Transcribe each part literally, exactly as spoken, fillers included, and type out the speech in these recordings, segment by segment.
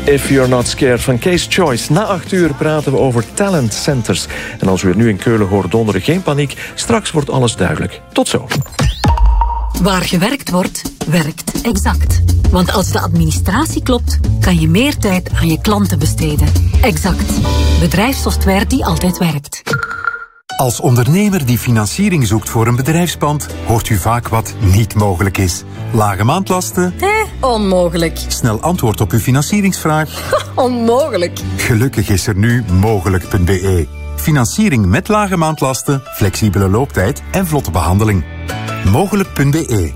If You're Not Scared van Case Choice. Na acht uur praten we over talent centers. En als u er nu in Keulen hoort donderen, geen paniek. Straks wordt alles duidelijk. Tot zo. Waar gewerkt wordt, werkt Exact. Want als de administratie klopt, kan je meer tijd aan je klanten besteden. Exact. Bedrijfssoftware die altijd werkt. Als ondernemer die financiering zoekt voor een bedrijfspand, hoort u vaak wat niet mogelijk is. Lage maandlasten? Eh, onmogelijk. Snel antwoord op uw financieringsvraag? Onmogelijk. Gelukkig is er nu mogelijk punt b e. Financiering met lage maandlasten, flexibele looptijd en vlotte behandeling. mogelijk punt b e.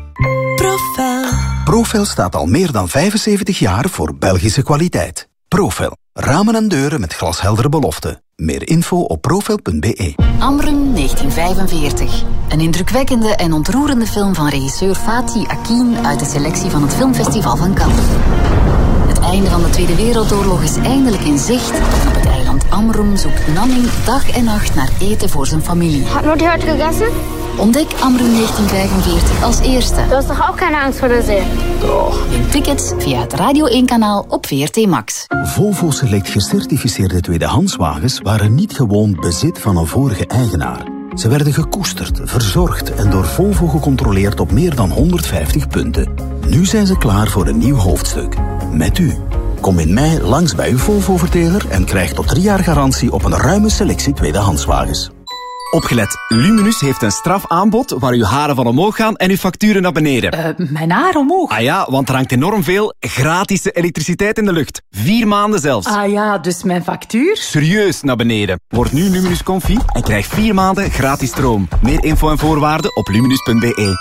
Profel. Profel staat al meer dan vijfenzeventig jaar voor Belgische kwaliteit. Profel. Ramen en deuren met glasheldere beloften. Meer info op profel punt b e. Amrum negentien vijfenveertig. Een indrukwekkende en ontroerende film van regisseur Fatih Akin uit de selectie van het filmfestival van Cannes. Het einde van de Tweede Wereldoorlog is eindelijk in zicht. Op het eiland Amrum zoekt Nanning dag en nacht naar eten voor zijn familie. Hat Mutti heute gegessen? Ontdek Amrum negentien vijfenveertig als eerste. Du hast doch auch keine Angst vor der See. Doch. Win tickets via het Radio één kanaal op V R T Max. Volvo Select gecertificeerde tweedehandswagens waren niet gewoon bezit van een vorige eigenaar. Ze werden gekoesterd, verzorgd en door Volvo gecontroleerd op meer dan honderdvijftig punten. Nu zijn ze klaar voor een nieuw hoofdstuk. Met u. Kom in mei langs bij uw Volvo-verteler en krijg tot drie jaar garantie op een ruime selectie tweedehandswagens. Opgelet, Luminus heeft een strafaanbod waar uw haren van omhoog gaan en uw facturen naar beneden. Uh, mijn haar omhoog? Ah ja, want er hangt enorm veel gratis elektriciteit in de lucht. Vier maanden zelfs. Ah ja, dus mijn factuur? Serieus naar beneden. Word nu Luminus Confi en krijg vier maanden gratis stroom. Meer info en voorwaarden op luminus punt b e.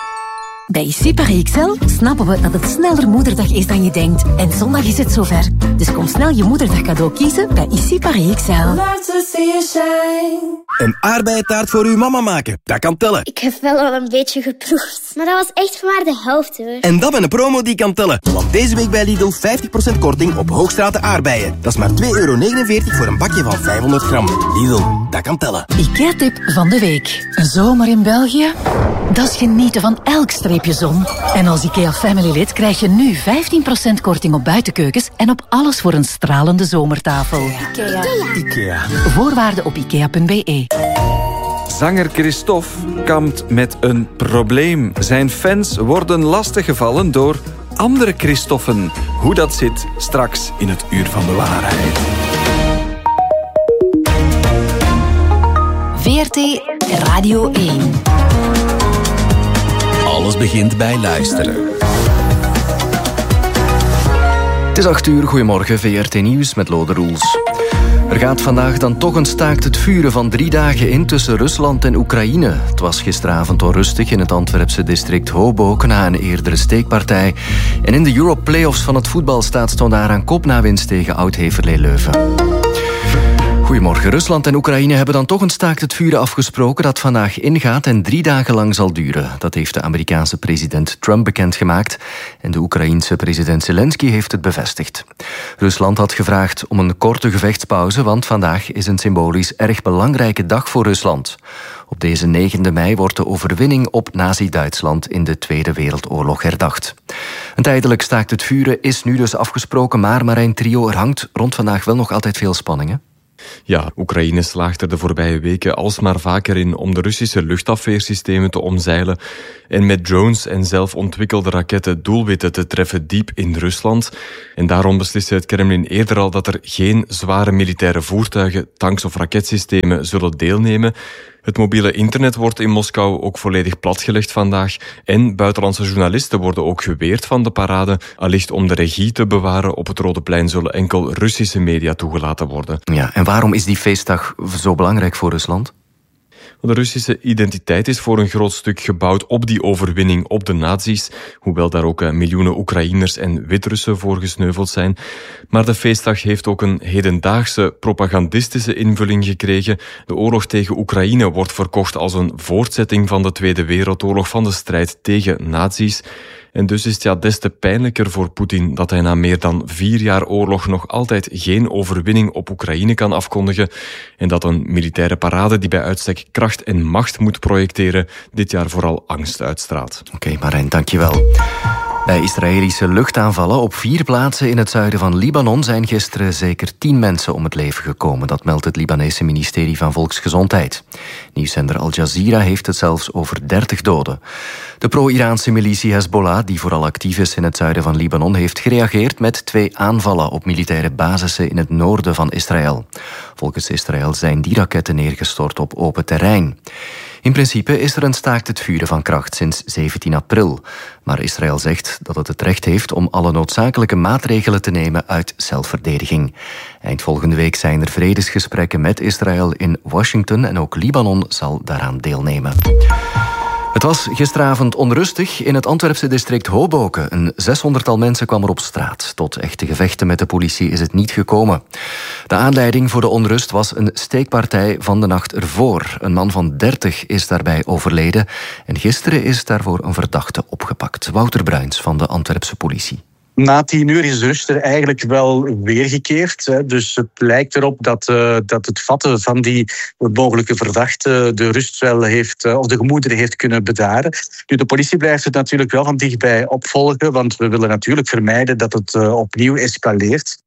Bij Ici Paris X L snappen we dat het sneller moederdag is dan je denkt. En zondag is het zover. Dus kom snel je moederdag cadeau kiezen bij Ici Paris X L. Een aardbeientaart voor uw mama maken. Dat kan tellen. Ik heb wel al een beetje geproefd. Maar dat was echt maar de helft hoor. En dat met een promo die kan tellen. Want deze week bij Lidl vijftig procent korting op Hoogstraten aardbeien. Dat is maar twee euro negenenveertig voor een bakje van vijfhonderd gram. Lidl, dat kan tellen. IKEA-tip van de week. Een zomer in België? Dat is genieten van elk streepje zon. En als IKEA Family lid krijg je nu vijftien procent korting op buitenkeukens en op alles voor een stralende zomertafel. Ikea. IKEA. Voorwaarden op ikea punt b e. Zanger Christophe kampt met een probleem. Zijn fans worden lastiggevallen door andere Christoffen. Hoe dat zit, straks in het Uur van de Waarheid. V R T Radio één. Alles begint bij luisteren. Het is acht uur, goedemorgen, V R T Nieuws met Lode Roels. Er gaat vandaag dan toch een staakt het vuren van drie dagen in tussen Rusland en Oekraïne. Het was gisteravond onrustig in het Antwerpse district Hoboken na een eerdere steekpartij. En in de Europe Playoffs van het voetbal staat Standaard aan kop na winst tegen Oud-Heverlee Leuven. Goedemorgen. Rusland en Oekraïne hebben dan toch een staakt het vuren afgesproken dat vandaag ingaat en drie dagen lang zal duren. Dat heeft de Amerikaanse president Trump bekendgemaakt en de Oekraïense president Zelensky heeft het bevestigd. Rusland had gevraagd om een korte gevechtspauze, want vandaag is een symbolisch erg belangrijke dag voor Rusland. Op deze negende mei wordt de overwinning op Nazi-Duitsland in de Tweede Wereldoorlog herdacht. Een tijdelijk staakt het vuren is nu dus afgesproken, maar Marijn Trio, er hangt rond vandaag wel nog altijd veel spanningen. Ja, Oekraïne slaagt er de voorbije weken alsmaar vaker in om de Russische luchtafweersystemen te omzeilen en met drones en zelf ontwikkelde raketten doelwitten te treffen diep in Rusland. En daarom besliste het Kremlin eerder al dat er geen zware militaire voertuigen, tanks of raketsystemen zullen deelnemen. Het mobiele internet wordt in Moskou ook volledig platgelegd vandaag en buitenlandse journalisten worden ook geweerd van de parade. Allicht om de regie te bewaren op het Rode Plein zullen enkel Russische media toegelaten worden. Ja, en waarom is die feestdag zo belangrijk voor Rusland? De Russische identiteit is voor een groot stuk gebouwd op die overwinning op de nazi's, hoewel daar ook miljoenen Oekraïners en Wit-Russen voor gesneuveld zijn. Maar de feestdag heeft ook een hedendaagse propagandistische invulling gekregen. De oorlog tegen Oekraïne wordt verkocht als een voortzetting van de Tweede Wereldoorlog, van de strijd tegen nazi's. En dus is het ja des te pijnlijker voor Poetin dat hij na meer dan vier jaar oorlog nog altijd geen overwinning op Oekraïne kan afkondigen en dat een militaire parade die bij uitstek kracht en macht moet projecteren dit jaar vooral angst uitstraalt. Oké, okay, Marijn, dankjewel. Bij Israëlische luchtaanvallen op vier plaatsen in het zuiden van Libanon zijn gisteren zeker tien mensen om het leven gekomen. Dat meldt het Libanese ministerie van Volksgezondheid. Nieuwszender Al Jazeera heeft het zelfs over dertig doden. De pro-Iraanse militie Hezbollah, die vooral actief is in het zuiden van Libanon, heeft gereageerd met twee aanvallen op militaire basissen in het noorden van Israël. Volgens Israël zijn die raketten neergestort op open terrein. In principe is er een staakt het vuren van kracht sinds zeventien april. Maar Israël zegt dat het het recht heeft om alle noodzakelijke maatregelen te nemen uit zelfverdediging. Eind volgende week zijn er vredesgesprekken met Israël in Washington en ook Libanon zal daaraan deelnemen. Het was gisteravond onrustig in het Antwerpse district Hoboken. Een zeshonderdtal mensen kwam er op straat. Tot echte gevechten met de politie is het niet gekomen. De aanleiding voor de onrust was een steekpartij van de nacht ervoor. Een man van dertig is daarbij overleden. En gisteren is daarvoor een verdachte opgepakt. Wouter Bruins van de Antwerpse politie. Na tien uur is de rust er eigenlijk wel weergekeerd. Dus het lijkt erop dat, uh, dat het vatten van die mogelijke verdachte de rust wel heeft, uh, of de gemoederen heeft kunnen bedaren. Nu, de politie blijft het natuurlijk wel van dichtbij opvolgen, want we willen natuurlijk vermijden dat het uh, opnieuw escaleert.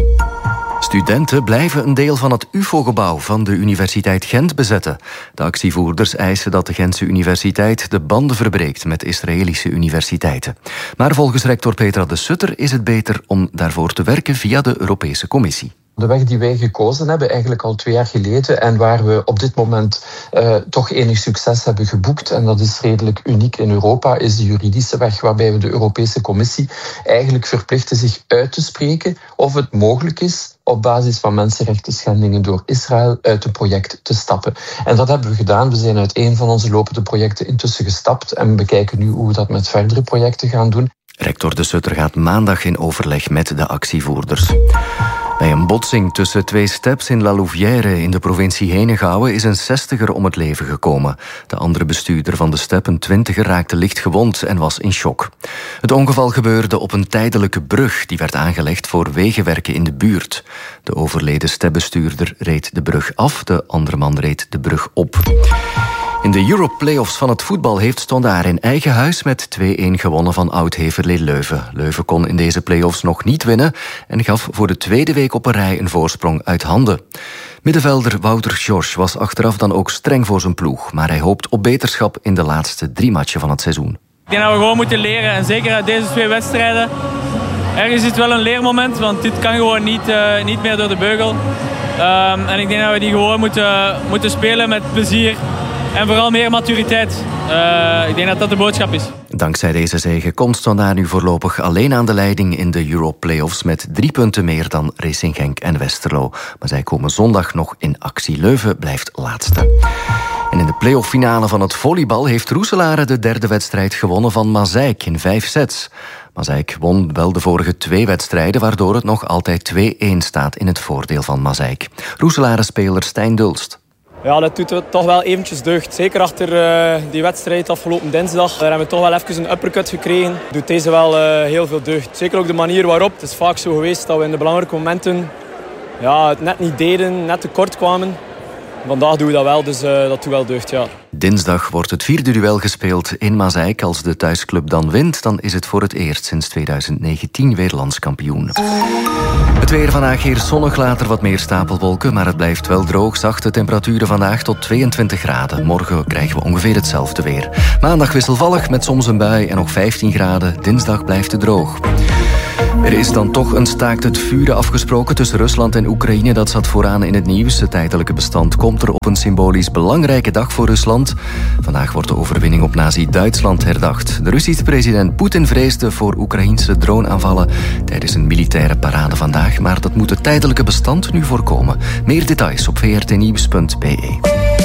Studenten blijven een deel van het U F O-gebouw van de Universiteit Gent bezetten. De actievoerders eisen dat de Gentse universiteit de banden verbreekt met Israëlische universiteiten. Maar volgens rector Petra de Sutter is het beter om daarvoor te werken via de Europese Commissie. De weg die wij gekozen hebben, eigenlijk al twee jaar geleden, en waar we op dit moment uh, toch enig succes hebben geboekt, en dat is redelijk uniek in Europa, is de juridische weg, waarbij we de Europese Commissie eigenlijk verplichten zich uit te spreken of het mogelijk is op basis van mensenrechten schendingen door Israël uit het project te stappen. En dat hebben we gedaan. We zijn uit een van onze lopende projecten intussen gestapt en bekijken nu hoe we dat met verdere projecten gaan doen. Rector de Sutter gaat maandag in overleg met de actievoerders. Bij een botsing tussen twee steps in La Louvière in de provincie Henegouwen is een zestiger om het leven gekomen. De andere bestuurder van de step, een twintiger, raakte licht gewond en was in shock. Het ongeval gebeurde op een tijdelijke brug die werd aangelegd voor wegenwerken in de buurt. De overleden stepbestuurder reed de brug af, de andere man reed de brug op. In de Europe-playoffs van het voetbal heeft Standaard in eigen huis met twee-een gewonnen van oud-Heverlee Leuven. Leuven kon in deze playoffs nog niet winnen en gaf voor de tweede week op een rij een voorsprong uit handen. Middenvelder Wouter George was achteraf dan ook streng voor zijn ploeg, maar hij hoopt op beterschap in de laatste drie matchen van het seizoen. Ik denk dat we gewoon moeten leren en zeker uit deze twee wedstrijden. Ergens is het wel een leermoment, want dit kan gewoon niet, uh, niet meer door de beugel. Um, en ik denk dat we die gewoon moeten, moeten spelen met plezier. En vooral meer maturiteit. Uh, ik denk dat dat de boodschap is. Dankzij deze zege komt Standaard nu voorlopig alleen aan de leiding in de Europe-playoffs met drie punten meer dan Racing Genk en Westerlo. Maar zij komen zondag nog in actie. Leuven blijft laatste. En in de play-off-finale van het volleybal heeft Roeselare de derde wedstrijd gewonnen van Mazeik in vijf sets. Mazeik won wel de vorige twee wedstrijden, waardoor het nog altijd twee-een staat in het voordeel van Mazeik. Roeselare-speler Stijn Dulst. Ja, dat doet het toch wel eventjes deugd. Zeker achter uh, die wedstrijd afgelopen dinsdag. Daar hebben we toch wel even een uppercut gekregen. Doet deze wel uh, heel veel deugd. Zeker ook de manier waarop. Het is vaak zo geweest dat we in de belangrijke momenten ja, het net niet deden, net tekort kwamen. Vandaag doen we dat wel, dus uh, dat doet wel deugd, ja. Dinsdag wordt het vierde duel gespeeld in Mazeik. Als de thuisclub dan wint, dan is het voor het eerst sinds tweeduizend negentien weer landskampioen. Het weer vandaag hier zonnig, later wat meer stapelwolken, maar het blijft wel droog. Zachte temperaturen vandaag tot tweeëntwintig graden. Morgen krijgen we ongeveer hetzelfde weer. Maandag wisselvallig met soms een bui en nog vijftien graden. Dinsdag blijft het droog. Er is dan toch een staakt het vuren afgesproken tussen Rusland en Oekraïne. Dat zat vooraan in het nieuws. Het tijdelijke bestand komt er op een symbolisch belangrijke dag voor Rusland. Vandaag wordt de overwinning op nazi-Duitsland herdacht. De Russische president Poetin vreesde voor Oekraïnse droneaanvallen tijdens een militaire parade vandaag. Maar dat moet het tijdelijke bestand nu voorkomen. Meer details op v r t nieuws punt b e.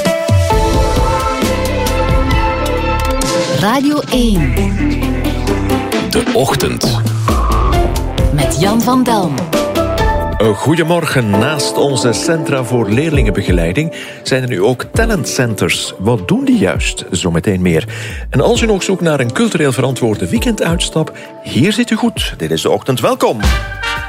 Radio één. De Ochtend. Met Jan van Delm. Goedemorgen. Naast onze centra voor leerlingenbegeleiding zijn er nu ook talentcenters. Wat doen die juist? Zometeen meer. En als u nog zoekt naar een cultureel verantwoorde weekenduitstap, hier zit u goed. Dit is De Ochtend. Welkom.